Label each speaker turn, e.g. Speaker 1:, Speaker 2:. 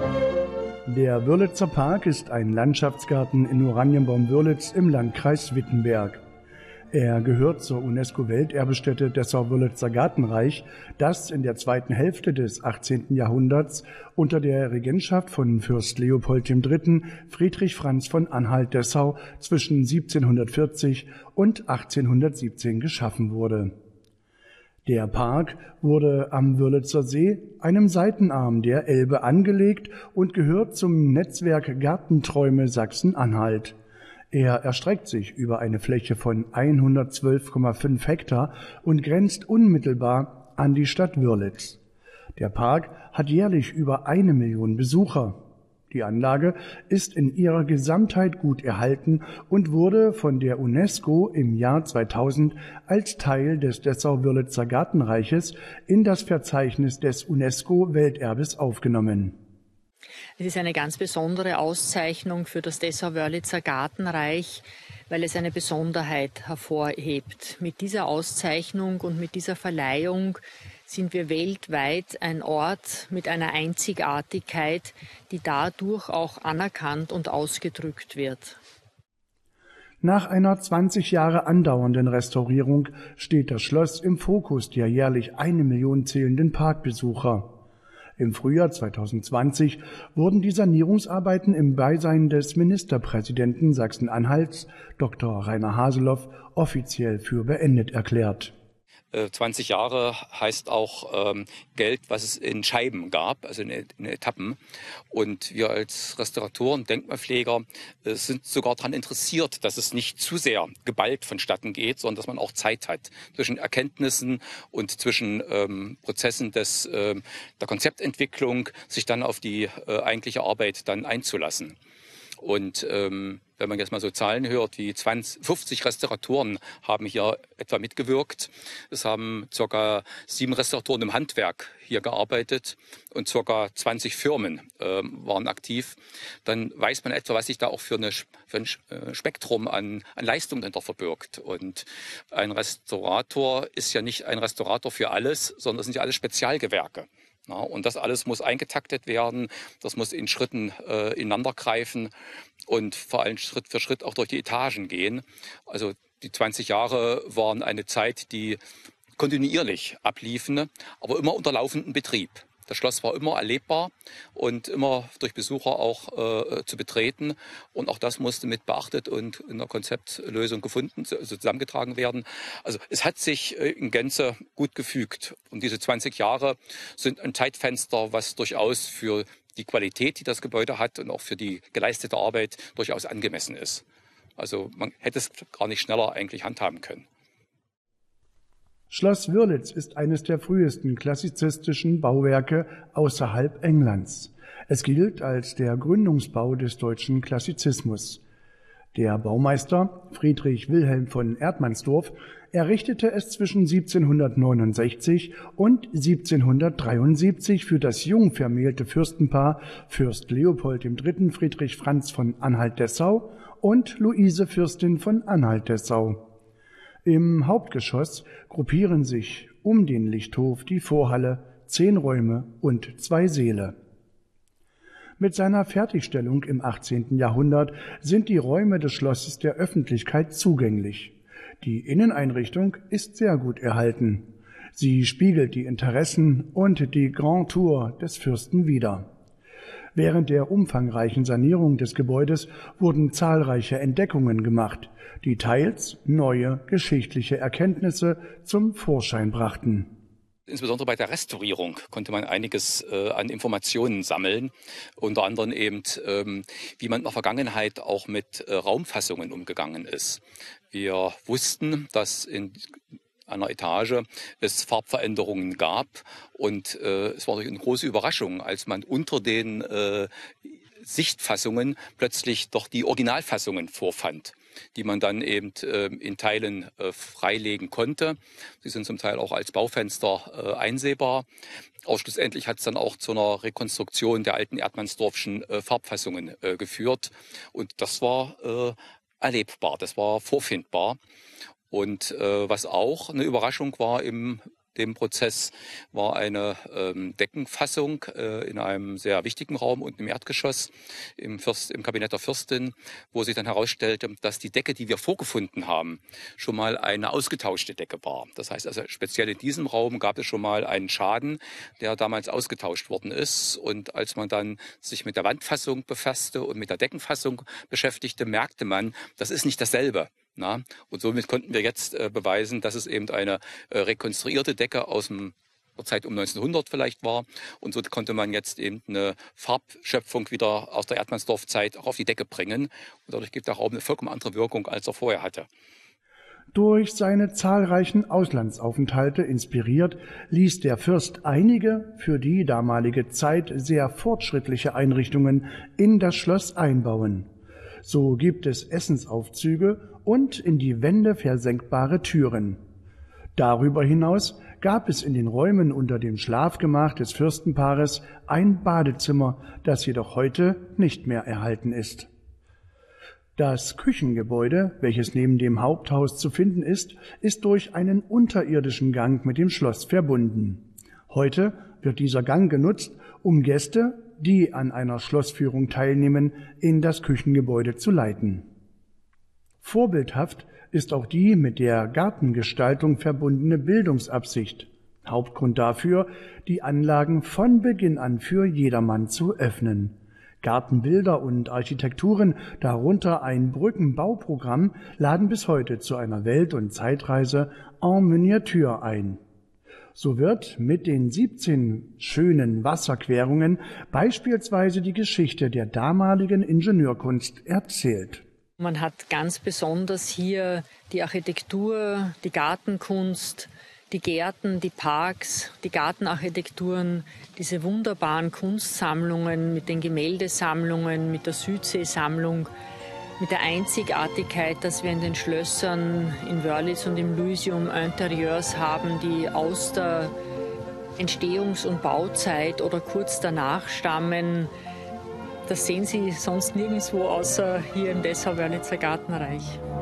Speaker 1: Der Wörlitzer Park ist ein Landschaftsgarten in Oranienbaum-Wörlitz im Landkreis Wittenberg. Er gehört zur UNESCO-Welterbestätte Dessau-Wörlitzer Gartenreich, das in der zweiten Hälfte des 18. Jahrhunderts unter der Regentschaft von Fürst Leopold III. Friedrich Franz von Anhalt-Dessau zwischen 1740 und 1817 geschaffen wurde. Der Park wurde am Wörlitzer See, einem Seitenarm der Elbe, angelegt und gehört zum Netzwerk Gartenträume Sachsen-Anhalt. Er erstreckt sich über eine Fläche von 112,5 Hektar und grenzt unmittelbar an die Stadt Wörlitz. Der Park hat jährlich über 1 Million Besucher. Die Anlage ist in ihrer Gesamtheit gut erhalten und wurde von der UNESCO im Jahr 2000 als Teil des Dessau-Wörlitzer Gartenreiches in das Verzeichnis des UNESCO-Welterbes aufgenommen.
Speaker 2: Es ist eine ganz besondere Auszeichnung für das Dessau-Wörlitzer Gartenreich, weil es eine Besonderheit hervorhebt. Mit dieser Auszeichnung und mit dieser Verleihung sind wir weltweit ein Ort mit einer Einzigartigkeit, die dadurch auch anerkannt und ausgedrückt wird.
Speaker 1: Nach einer 20 Jahre andauernden Restaurierung steht das Schloss im Fokus der jährlich 1 Million zählenden Parkbesucher. Im Frühjahr 2020 wurden die Sanierungsarbeiten im Beisein des Ministerpräsidenten Sachsen-Anhalts, Dr. Rainer Haseloff, offiziell für beendet erklärt.
Speaker 3: 20 Jahre heißt auch Geld, was es in Scheiben gab, also in Etappen. Und wir als Restauratoren, Denkmalpfleger sind sogar daran interessiert, dass es nicht zu sehr geballt vonstatten geht, sondern dass man auch Zeit hat zwischen Erkenntnissen und zwischen Prozessen der Konzeptentwicklung, sich dann auf die eigentliche Arbeit dann einzulassen. Und wenn man jetzt mal so Zahlen hört, wie 50 Restauratoren haben hier etwa mitgewirkt. Es haben ca. 7 Restauratoren im Handwerk hier gearbeitet und ca. 20 Firmen waren aktiv. Dann weiß man etwa, was sich da auch für ein Spektrum an Leistungen dahinter verbirgt. Und ein Restaurator ist ja nicht ein Restaurator für alles, sondern es sind ja alles Spezialgewerke. Ja, und das alles muss eingetaktet werden, das muss in Schritten ineinander greifen und vor allem Schritt für Schritt auch durch die Etagen gehen. Also die 20 Jahre waren eine Zeit, die kontinuierlich abliefen, aber immer unter laufendem Betrieb. Das Schloss war immer erlebbar und immer durch Besucher auch zu betreten. Und auch das musste mit beachtet und in der Konzeptlösung gefunden, also zusammengetragen werden. Also es hat sich in Gänze gut gefügt. Und diese 20 Jahre sind ein Zeitfenster, was durchaus für die Qualität, die das Gebäude hat und auch für die geleistete Arbeit durchaus angemessen ist. Also man hätte es gar nicht schneller eigentlich handhaben können.
Speaker 1: Schloss Wörlitz ist eines der frühesten klassizistischen Bauwerke außerhalb Englands. Es gilt als der Gründungsbau des deutschen Klassizismus. Der Baumeister Friedrich Wilhelm von Erdmannsdorf errichtete es zwischen 1769 und 1773 für das jung vermählte Fürstenpaar Fürst Leopold III. Friedrich Franz von Anhalt-Dessau und Luise Fürstin von Anhalt-Dessau. Im Hauptgeschoss gruppieren sich um den Lichthof die Vorhalle, 10 Räume und 2 Säle. Mit seiner Fertigstellung im 18. Jahrhundert sind die Räume des Schlosses der Öffentlichkeit zugänglich. Die Inneneinrichtung ist sehr gut erhalten. Sie spiegelt die Interessen und die Grand Tour des Fürsten wider. Während der umfangreichen Sanierung des Gebäudes wurden zahlreiche Entdeckungen gemacht, die teils neue geschichtliche Erkenntnisse zum Vorschein brachten.
Speaker 3: Insbesondere bei der Restaurierung konnte man einiges an Informationen sammeln, unter anderem eben, wie man in der Vergangenheit auch mit Raumfassungen umgegangen ist. Wir wussten, dass in einer Etage es Farbveränderungen gab und es war eine große Überraschung, als man unter den Sichtfassungen plötzlich doch die Originalfassungen vorfand, die man dann eben in Teilen freilegen konnte. Sie sind zum Teil auch als Baufenster einsehbar. Aber schlussendlich hat es dann auch zu einer Rekonstruktion der alten Erdmannsdorfschen Farbfassungen geführt. Und das war erlebbar, das war vorfindbar. Und was auch eine Überraschung war im dem Prozess war eine Deckenfassung in einem sehr wichtigen Raum unten im Erdgeschoss im Kabinett der Fürstin, wo sich dann herausstellte, dass die Decke, die wir vorgefunden haben, schon mal eine ausgetauschte Decke war. Das heißt also, speziell in diesem Raum gab es schon mal einen Schaden, der damals ausgetauscht worden ist. Und als man dann sich mit der Wandfassung befasste und mit der Deckenfassung beschäftigte, merkte man, das ist nicht dasselbe. Na? Und somit konnten wir jetzt beweisen, dass es eben eine rekonstruierte Decke aus der Zeit um 1900 vielleicht war. Und so konnte man jetzt eben eine Farbschöpfung wieder aus der Erdmannsdorf-Zeit auch auf die Decke bringen. Und dadurch gibt der Raum eine vollkommen andere Wirkung, als er vorher hatte.
Speaker 1: Durch seine zahlreichen Auslandsaufenthalte inspiriert, ließ der Fürst einige für die damalige Zeit sehr fortschrittliche Einrichtungen in das Schloss einbauen. So gibt es Essensaufzüge und in die Wände versenkbare Türen. Darüber hinaus gab es in den Räumen unter dem Schlafgemach des Fürstenpaares ein Badezimmer, das jedoch heute nicht mehr erhalten ist. Das Küchengebäude, welches neben dem Haupthaus zu finden ist durch einen unterirdischen Gang mit dem Schloss verbunden. Heute wird dieser Gang genutzt, um Gäste, die an einer Schlossführung teilnehmen, in das Küchengebäude zu leiten. Vorbildhaft ist auch die mit der Gartengestaltung verbundene Bildungsabsicht. Hauptgrund dafür, die Anlagen von Beginn an für jedermann zu öffnen. Gartenbilder und Architekturen, darunter ein Brückenbauprogramm, laden bis heute zu einer Welt- und Zeitreise en Miniature ein. So wird mit den 17 schönen Wasserquerungen beispielsweise die Geschichte der damaligen Ingenieurkunst erzählt.
Speaker 2: Man hat ganz besonders hier die Architektur, die Gartenkunst, die Gärten, die Parks, die Gartenarchitekturen, diese wunderbaren Kunstsammlungen mit den Gemäldesammlungen, mit der Südseesammlung, mit der Einzigartigkeit, dass wir in den Schlössern in Wörlitz und im Lysium Interieurs haben, die aus der Entstehungs- und Bauzeit oder kurz danach stammen. Das sehen Sie sonst nirgendwo außer hier im Dessau-Wörlitzer Gartenreich.